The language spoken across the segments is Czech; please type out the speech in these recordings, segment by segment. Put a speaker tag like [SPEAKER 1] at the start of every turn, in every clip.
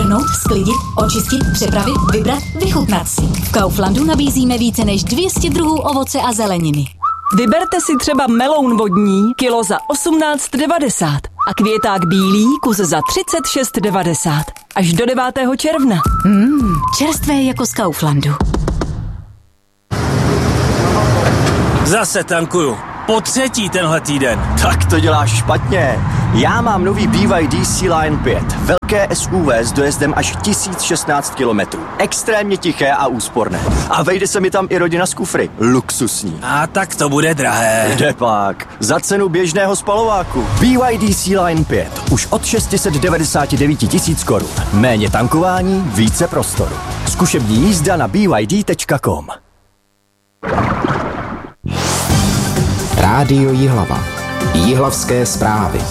[SPEAKER 1] navrhnout, sklidit, očistit, přepravit, vybrat, vychutnat si. V Kauflandu nabízíme více než 200 druhů ovoce a zeleniny.
[SPEAKER 2] Vyberte si třeba meloun vodní, kilo za 18,90 a květák bílý, kus za 36,90. Až do 9. června.
[SPEAKER 1] Čerstvé jako z Kauflandu.
[SPEAKER 3] Zase tankuju. Po třetí tenhle týden.
[SPEAKER 4] Tak to děláš špatně. Já mám nový BYD Sea-Line 5. Velké SUV s dojezdem až 1016 kilometrů. Extrémně tiché a úsporné. A vejde se mi tam i rodina z kufry. Luxusní.
[SPEAKER 3] A tak to bude drahé.
[SPEAKER 4] Kdepak. Za cenu běžného spalováku. BYD Sea-Line 5. Už od 699 000 korun. Méně tankování, více prostoru. Zkušební jízda na byd.com.
[SPEAKER 5] Rádio Jihlava. Jihlavské zprávy.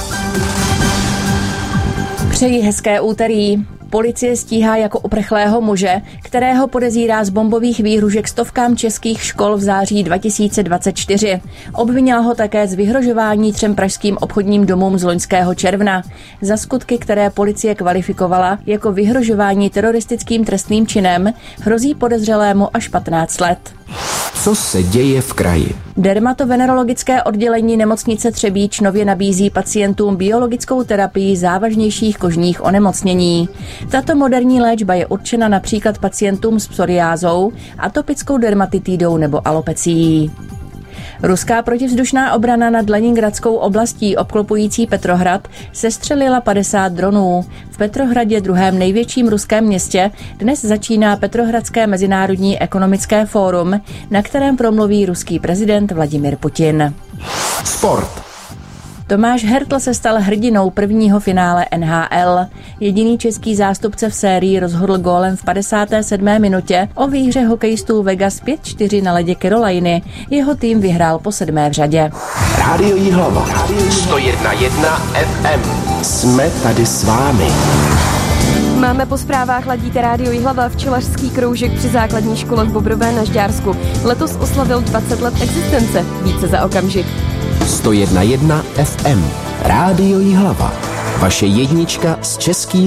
[SPEAKER 6] Přeji hezké úterý. Policie stíhá jako uprchlého muže, kterého podezírá z bombových výhružek stovkám českých škol v září 2024. Obvinila ho také z vyhrožování 3 pražským obchodním domům z loňského června. Za skutky, které policie kvalifikovala jako vyhrožování teroristickým trestným činem, hrozí podezřelému až 15 let.
[SPEAKER 5] Co se děje v kraji?
[SPEAKER 6] Dermatovenerologické oddělení nemocnice Třebíč nově nabízí pacientům biologickou terapii závažnějších kožních onemocnění. Tato moderní léčba je určena například pacientům s psoriázou, atopickou dermatitidou nebo alopecií. Ruská protivzdušná obrana nad Leningradskou oblastí obklopující Petrohrad sestřelila 50 dronů. V Petrohradě, druhém největším ruském městě, dnes začíná Petrohradské mezinárodní ekonomické fórum, na kterém promluví ruský prezident Vladimir Putin.
[SPEAKER 5] Sport.
[SPEAKER 6] Tomáš Hertl se stal hrdinou prvního finále NHL. Jediný český zástupce v sérii rozhodl gólem v 57. minutě o výhře hokejistů Vegas 5-4 na ledě Caroliny. Jeho tým vyhrál po 7. v řadě.
[SPEAKER 5] Rádio Jihlava. 101,1 FM. Jsme tady s vámi.
[SPEAKER 7] Máme po zprávách, ladíte Rádio Jihlava, včelařský kroužek při základní škole v Bobrové na Žďársku. Letos oslavil 20 let existence. Více za okamžik.
[SPEAKER 5] 101,1 FM. Rádio Jihlava. Vaše jednička s českým